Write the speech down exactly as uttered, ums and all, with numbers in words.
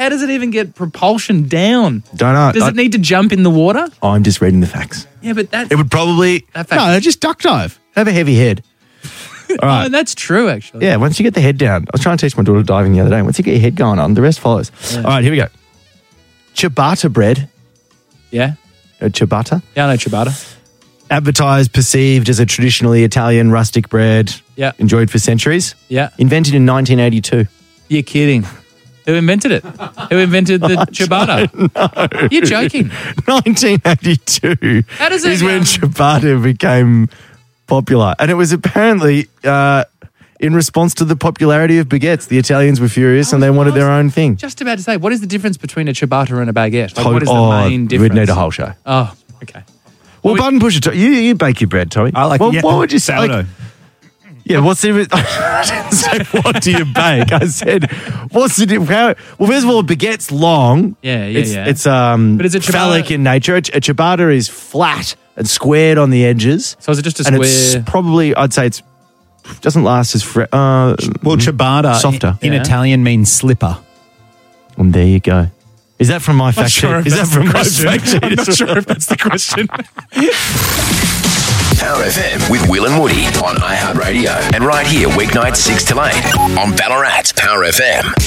how does it even get propulsion down? Don't know. Does I- it need to jump in the water? I'm just reading the facts. Yeah, but that, It would probably that fact, No, just duck dive. have a heavy head. All right. oh, that's true, actually. Yeah, once you get the head down. I was trying to teach my daughter diving the other day. Once you get your head going on, the rest follows. Yeah. All right, here we go. Ciabatta bread. Yeah? Uh, ciabatta. Yeah, I know ciabatta. Advertised, perceived as a traditionally Italian rustic bread. Yeah. Enjoyed for centuries. Yeah. Invented in nineteen eighty-two. You're kidding. Who invented it? Who invented the ciabatta? No. You're joking. nineteen eighty-two How does it- is when ciabatta became popular. And it was apparently uh, in response to the popularity of baguettes. The Italians were furious and they wanted their own thing. Just about to say, what is the difference between a ciabatta and a baguette? Like, To- what is the oh, main difference? We'd need a whole show. Oh, okay. Well, we- button pusher, you, you bake your bread, Tommy. I like well, yeah, what would you say? sourdough. Like, yeah, what's the... I didn't say, what do you bake? I said, what's the... di- How, well, first of all, a baguette's long. Yeah, yeah, it's, yeah. It's um, But is it ciabatta- phallic in nature. A, a ciabatta is flat and squared on the edges. So is it just a and square? it's probably, I'd say it's doesn't last as... Fre- uh, Well, ciabatta Softer. in, in Yeah. Italian means slipper. and there you go. Is that from my fact sheet? sure if Is that that's from the my question. fact sheet? I'm not sure if that's the question. Power F M with Will and Woody on iHeartRadio. And right here, weeknights six till eight on Ballarat's Power F M.